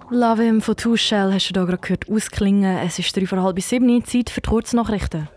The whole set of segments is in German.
Love Him von Two Shell hast du da gerade gehört ausklingen. Es ist 6:45, Zeit für die Kurznachrichten.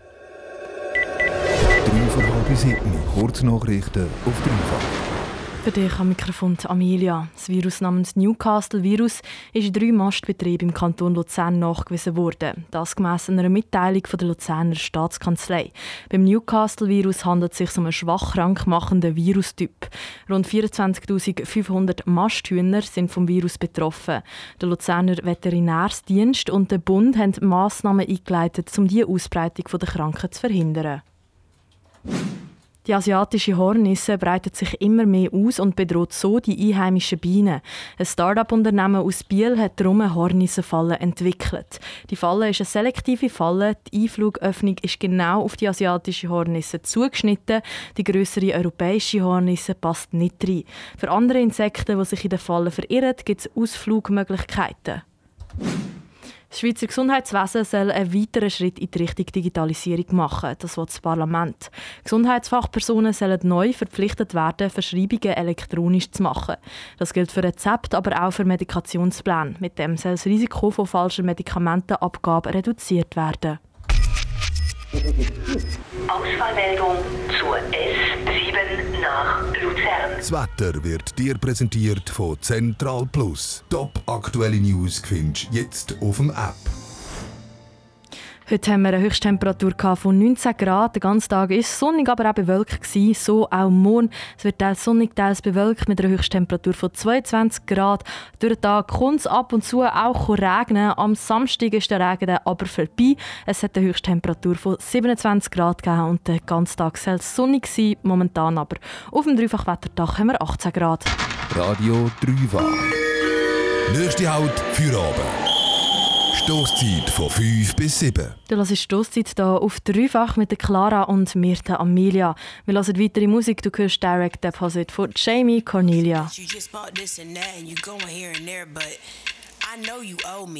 6:45, Kurznachrichten auf Dreifach. Für dich am Mikrofon Amelia. Das Virus namens Newcastle-Virus ist in 3 Mastbetrieben im Kanton Luzern nachgewiesen worden. Das gemäss einer Mitteilung von der Luzerner Staatskanzlei. Beim Newcastle-Virus handelt es sich um einen schwach krank machenden Virustyp. Rund 24.500 Masthühner sind vom Virus betroffen. Der Luzerner Veterinärsdienst und der Bund haben Massnahmen eingeleitet, um die Ausbreitung der Krankheit zu verhindern. Die asiatische Hornisse breitet sich immer mehr aus und bedroht so die einheimischen Bienen. Ein Start-up-Unternehmen aus Biel hat darum eine Hornissenfalle entwickelt. Die Falle ist eine selektive Falle. Die Einflugöffnung ist genau auf die asiatische Hornisse zugeschnitten. Die grössere europäische Hornisse passt nicht rein. Für andere Insekten, die sich in der Falle verirren, gibt es Ausflugmöglichkeiten. Das Schweizer Gesundheitswesen soll einen weiteren Schritt in die Richtung Digitalisierung machen. Das will das Parlament. Gesundheitsfachpersonen sollen neu verpflichtet werden, Verschreibungen elektronisch zu machen. Das gilt für Rezepte, aber auch für Medikationspläne. Mit dem soll das Risiko von falscher Medikamentenabgabe reduziert werden. Auswahlmeldung zur S7 nach Luzern. Das Wetter wird dir präsentiert von Central Plus. Top aktuelle News findest du jetzt auf dem App. Heute haben wir eine Höchsttemperatur von 19 Grad. Der ganze Tag war sonnig, aber auch bewölkt. So auch morgen. Es wird teils sonnig, teils bewölkt mit einer Höchsttemperatur von 22 Grad. Durch den Tag kommt es ab und zu auch regnen. Am Samstag ist der Regen aber vorbei. Es hat eine Höchsttemperatur von 27 Grad gegeben und der ganze Tag soll es sonnig sein. Momentan aber auf dem Dreifachwetterdach haben wir 18 Grad. Radio Dreifach. Nächste Halt für Abend. Stosszeit von 5 bis 7. Du hörst Stosszeit hier auf Dreifach mit der Clara und mir, der Amelia. Wir hören weitere Musik. Du hörst Direct Deposit von Jamie Cornelia. You just bought this and that and you going here and there, but I know you owe me.